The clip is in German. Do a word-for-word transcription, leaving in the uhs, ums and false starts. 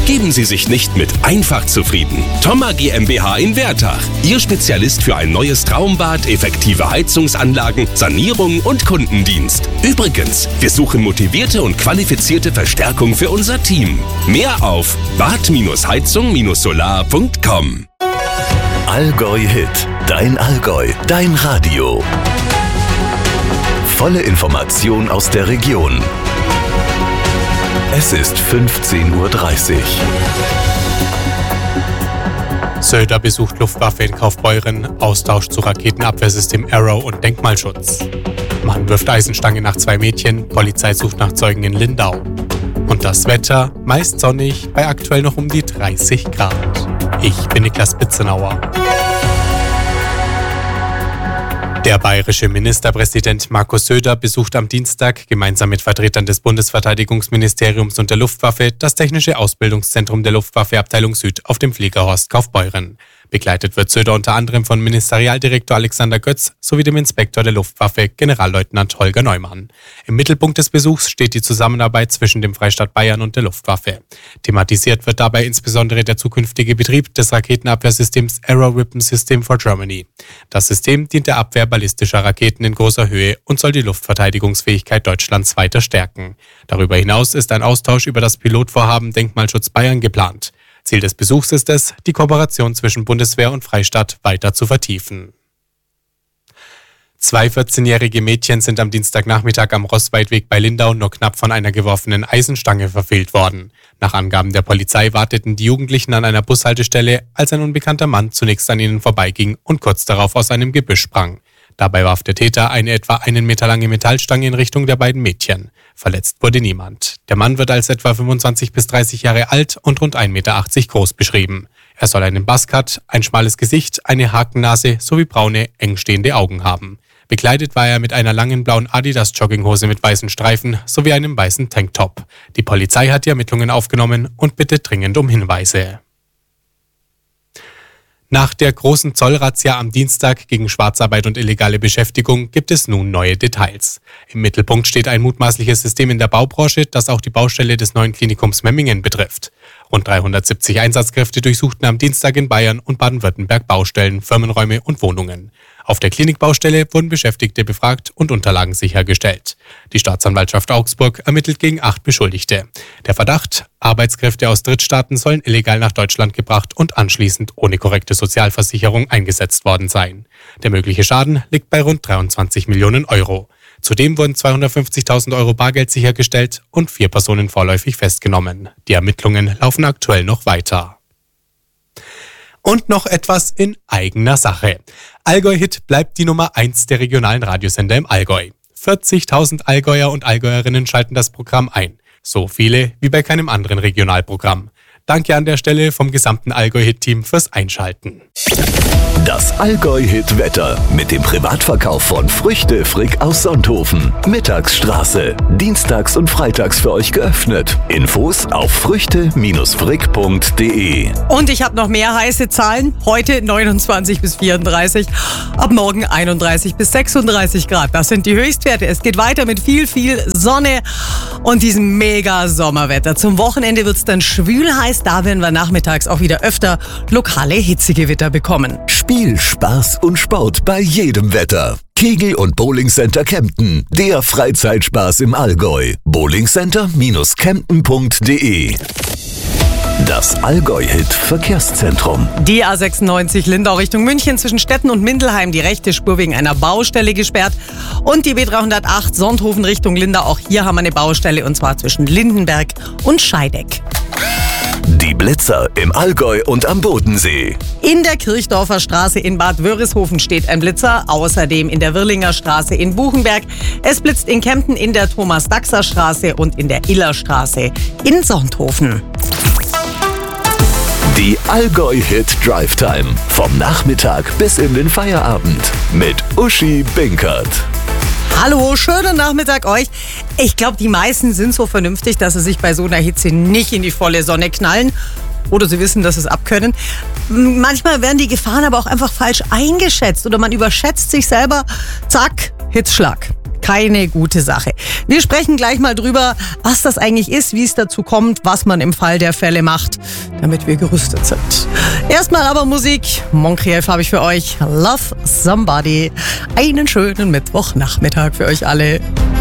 Geben Sie sich nicht mit einfach zufrieden. Thoma GmbH in Wertach. Ihr Spezialist für ein neues Traumbad, effektive Heizungsanlagen, Sanierung und Kundendienst. Übrigens, wir suchen motivierte und qualifizierte Verstärkung für unser Team. Mehr auf bad heizung solar punkt com. Allgäu Hit. Dein Allgäu. Dein Radio. Volle Information aus der Region. Es ist fünfzehn Uhr dreißig. Söder besucht Luftwaffe in Kaufbeuren, Austausch zu Raketenabwehrsystem Arrow und Denkmalschutz. Mann wirft Eisenstange nach zwei Mädchen, Polizei sucht nach Zeugen in Lindau. Und das Wetter, meist sonnig, bei aktuell noch um die dreißig Grad. Ich bin Niklas Bitzenauer. Der bayerische Ministerpräsident Markus Söder besucht am Dienstag gemeinsam mit Vertretern des Bundesverteidigungsministeriums und der Luftwaffe das Technische Ausbildungszentrum der Luftwaffe Abteilung Süd auf dem Fliegerhorst Kaufbeuren. Begleitet wird Söder unter anderem von Ministerialdirektor Alexander Götz sowie dem Inspektor der Luftwaffe Generalleutnant Holger Neumann. Im Mittelpunkt des Besuchs steht die Zusammenarbeit zwischen dem Freistaat Bayern und der Luftwaffe. Thematisiert wird dabei insbesondere der zukünftige Betrieb des Raketenabwehrsystems Arrow Weapon System for Germany. Das System dient der Abwehr ballistischer Raketen in großer Höhe und soll die Luftverteidigungsfähigkeit Deutschlands weiter stärken. Darüber hinaus ist ein Austausch über das Pilotvorhaben Denkmalschutz Bayern geplant. Ziel des Besuchs ist es, die Kooperation zwischen Bundeswehr und Freistaat weiter zu vertiefen. Zwei vierzehnjährige Mädchen sind am Dienstagnachmittag am Rossweidweg bei Lindau nur knapp von einer geworfenen Eisenstange verfehlt worden. Nach Angaben der Polizei warteten die Jugendlichen an einer Bushaltestelle, als ein unbekannter Mann zunächst an ihnen vorbeiging und kurz darauf aus einem Gebüsch sprang. Dabei warf der Täter eine etwa einen Meter lange Metallstange in Richtung der beiden Mädchen. Verletzt wurde niemand. Der Mann wird als etwa fünfundzwanzig bis dreißig Jahre alt und rund ein Meter achtzig groß beschrieben. Er soll einen Buzzcut, ein schmales Gesicht, eine Hakennase sowie braune, eng stehende Augen haben. Bekleidet war er mit einer langen blauen Adidas-Jogginghose mit weißen Streifen sowie einem weißen Tanktop. Die Polizei hat die Ermittlungen aufgenommen und bittet dringend um Hinweise. Nach der großen Zollrazzia am Dienstag gegen Schwarzarbeit und illegale Beschäftigung gibt es nun neue Details. Im Mittelpunkt steht ein mutmaßliches System in der Baubranche, das auch die Baustelle des neuen Klinikums Memmingen betrifft. Rund dreihundertsiebzig Einsatzkräfte durchsuchten am Dienstag in Bayern und Baden-Württemberg Baustellen, Firmenräume und Wohnungen. Auf der Klinikbaustelle wurden Beschäftigte befragt und Unterlagen sichergestellt. Die Staatsanwaltschaft Augsburg ermittelt gegen acht Beschuldigte. Der Verdacht: Arbeitskräfte aus Drittstaaten sollen illegal nach Deutschland gebracht und anschließend ohne korrekte Sozialversicherung eingesetzt worden sein. Der mögliche Schaden liegt bei rund dreiundzwanzig Millionen Euro. Zudem wurden zweihundertfünfzigtausend Euro Bargeld sichergestellt und vier Personen vorläufig festgenommen. Die Ermittlungen laufen aktuell noch weiter. Und noch etwas in eigener Sache. Allgäu Hit bleibt die Nummer eins der regionalen Radiosender im Allgäu. vierzigtausend Allgäuer und Allgäuerinnen schalten das Programm ein. So viele wie bei keinem anderen Regionalprogramm. Danke an der Stelle vom gesamten Allgäu-Hit-Team fürs Einschalten. Das Allgäu-Hit-Wetter mit dem Privatverkauf von Früchte Frick aus Sonthofen. Mittagsstraße. Dienstags und freitags für euch geöffnet. Infos auf früchte frick punkt de. Und ich habe noch mehr heiße Zahlen. Heute neunundzwanzig bis vierunddreißig. Ab morgen einunddreißig bis sechsunddreißig Grad. Das sind die Höchstwerte. Es geht weiter mit viel, viel Sonne und diesem mega Sommerwetter. Zum Wochenende wird es dann schwül heiß. Da werden wir nachmittags auch wieder öfter lokale Hitzegewitter bekommen. Spiel, Spaß und Sport bei jedem Wetter. Kegel- und Bowling Center Kempten. Der Freizeitspaß im Allgäu. bowling center Bindestrich kempten punkt de. Das Allgäu-Hit-Verkehrszentrum. Die A sechsundneunzig Lindau Richtung München zwischen Stetten und Mindelheim, die rechte Spur wegen einer Baustelle gesperrt. Und die B dreihundertacht Sonthofen Richtung Lindau, auch hier haben wir eine Baustelle und zwar zwischen Lindenberg und Scheideck. Die Blitzer im Allgäu und am Bodensee. In der Kirchdorfer Straße in Bad Wörishofen steht ein Blitzer, außerdem in der Wirlinger Straße in Buchenberg. Es blitzt in Kempten in der Thomas-Daxer-Straße und in der Illerstraße in Sonthofen. Die Allgäu-Hit Drive Time. Vom Nachmittag bis in den Feierabend. Mit Uschi Binkert. Hallo, schönen Nachmittag euch. Ich glaube, die meisten sind so vernünftig, dass sie sich bei so einer Hitze nicht in die volle Sonne knallen. Oder sie wissen, dass sie es abkönnen. Manchmal werden die Gefahren aber auch einfach falsch eingeschätzt. Oder man überschätzt sich selber. Zack, Hitzschlag. keine gute Sache. Wir sprechen gleich mal drüber, was das eigentlich ist, wie es dazu kommt, was man im Fall der Fälle macht, damit wir gerüstet sind. Erstmal aber Musik. Moncrief habe ich für euch. Love Somebody. Einen schönen Mittwochnachmittag für euch alle.